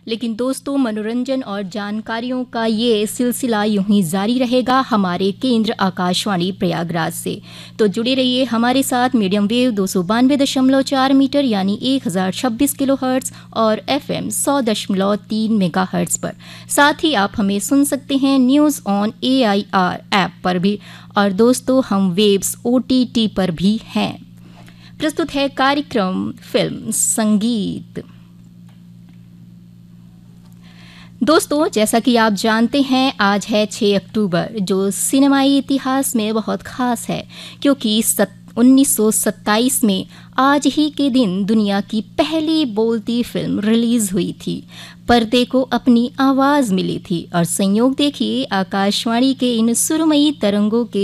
लेकिन दोस्तों, मनोरंजन और जानकारियों का ये सिलसिला यूं ही जारी रहेगा हमारे केंद्र आकाशवाणी प्रयागराज से। तो जुड़े रहिए हमारे साथ मीडियम वेव 292.4 मीटर यानी 1026 किलोहर्ट्ज़ और FM 100.3 मेगाहर्ट्ज़ पर। साथ ही आप हमें सुन सकते हैं न्यूज़ ऑन AIR ऐप पर भी। और दोस्तों, हम वेव्स OTT पर भी हैं। प्रस्तुत है कार्यक्रम फिल्म संगीत। दोस्तों, जैसा कि आप जानते हैं, आज है 6 अक्टूबर, जो सिनेमाई इतिहास में बहुत ख़ास है क्योंकि 1927 में आज ही के दिन दुनिया की पहली बोलती फिल्म रिलीज़ हुई थी। पर्दे को अपनी आवाज़ मिली थी और संयोग देखिए, आकाशवाणी के इन सुरमई तरंगों के